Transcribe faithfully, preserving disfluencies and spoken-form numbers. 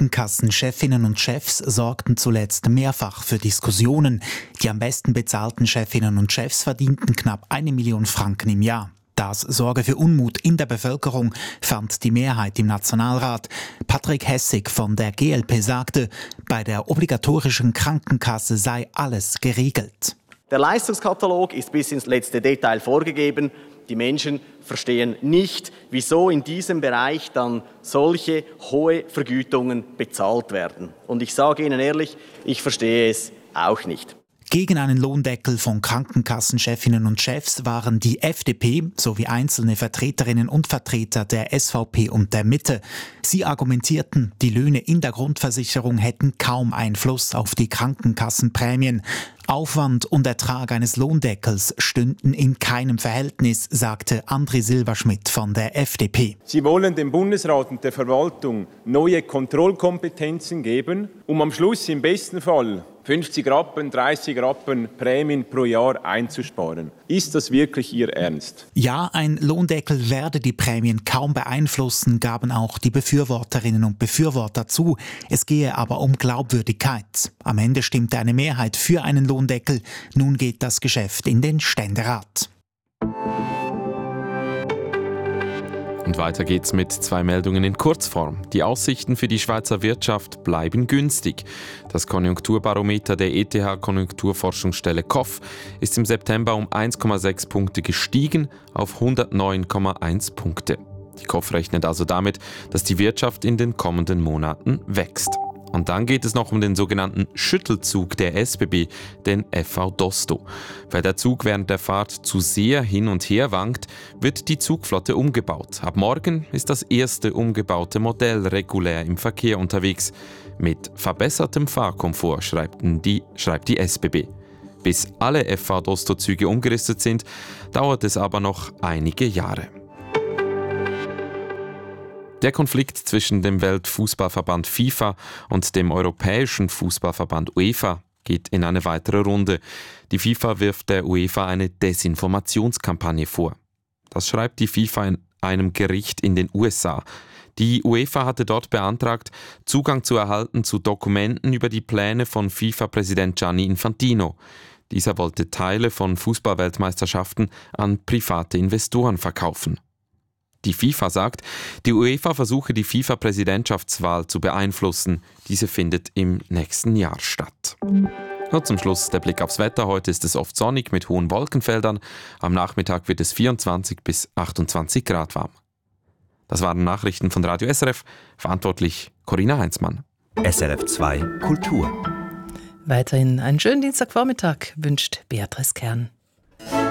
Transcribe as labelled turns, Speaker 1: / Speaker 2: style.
Speaker 1: Krankenkassenchefinnen und Chefs sorgten zuletzt mehrfach für Diskussionen. Die am besten bezahlten Chefinnen und Chefs verdienten knapp eine Million Franken im Jahr. Das sorge für Unmut in der Bevölkerung, fand die Mehrheit im Nationalrat. Patrick Hessig von der G L P sagte, bei der obligatorischen Krankenkasse sei alles geregelt.
Speaker 2: Der Leistungskatalog ist bis ins letzte Detail vorgegeben. Die Menschen verstehen nicht, wieso in diesem Bereich dann solche hohe Vergütungen bezahlt werden. Und ich sage Ihnen ehrlich, ich verstehe es auch nicht.
Speaker 1: Gegen einen Lohndeckel von Krankenkassenchefinnen und Chefs waren die F D P sowie einzelne Vertreterinnen und Vertreter der S V P und der Mitte. Sie argumentierten, die Löhne in der Grundversicherung hätten kaum Einfluss auf die Krankenkassenprämien. Aufwand und Ertrag eines Lohndeckels stünden in keinem Verhältnis, sagte André Silberschmidt von der F D P.
Speaker 3: Sie wollen dem Bundesrat und der Verwaltung neue Kontrollkompetenzen geben, um am Schluss im besten Fall fünfzig Rappen, dreißig Rappen Prämien pro Jahr einzusparen. Ist das wirklich Ihr Ernst?
Speaker 1: Ja, ein Lohndeckel werde die Prämien kaum beeinflussen, gaben auch die Befürworterinnen und Befürworter zu. Es gehe aber um Glaubwürdigkeit. Am Ende stimmte eine Mehrheit für einen Lohndeckel. Nun geht das Geschäft in den Ständerat.
Speaker 4: Und weiter geht's mit zwei Meldungen in Kurzform. Die Aussichten für die Schweizer Wirtschaft bleiben günstig. Das Konjunkturbarometer der E T H-Konjunkturforschungsstelle K O F ist im September um eins Komma sechs Punkte gestiegen auf hundertneun Komma eins Punkte. Die K O F rechnet also damit, dass die Wirtschaft in den kommenden Monaten wächst. Und dann geht es noch um den sogenannten Schüttelzug der S B B, den F V Dosto. Weil der Zug während der Fahrt zu sehr hin und her wankt, wird die Zugflotte umgebaut. Ab morgen ist das erste umgebaute Modell regulär im Verkehr unterwegs. Mit verbessertem Fahrkomfort, schreibt die, schreibt die S B B. Bis alle F V Dosto-Züge umgerüstet sind, dauert es aber noch einige Jahre. Der Konflikt zwischen dem Weltfußballverband FIFA und dem Europäischen Fußballverband UEFA geht in eine weitere Runde. Die FIFA wirft der UEFA eine Desinformationskampagne vor. Das schreibt die FIFA in einem Gericht in den U S A. Die UEFA hatte dort beantragt, Zugang zu erhalten zu Dokumenten über die Pläne von FIFA-Präsident Gianni Infantino. Dieser wollte Teile von Fußballweltmeisterschaften an private Investoren verkaufen. Die FIFA sagt, die UEFA versuche die FIFA-Präsidentschaftswahl zu beeinflussen. Diese findet im nächsten Jahr statt. Und zum Schluss der Blick aufs Wetter. Heute ist es oft sonnig mit hohen Wolkenfeldern. Am Nachmittag wird es vierundzwanzig bis achtundzwanzig Grad warm. Das waren Nachrichten von Radio S R F. Verantwortlich Corinna Heinzmann.
Speaker 5: S R F zwei Kultur.
Speaker 6: Weiterhin einen schönen Dienstagvormittag wünscht Beatrice Kern.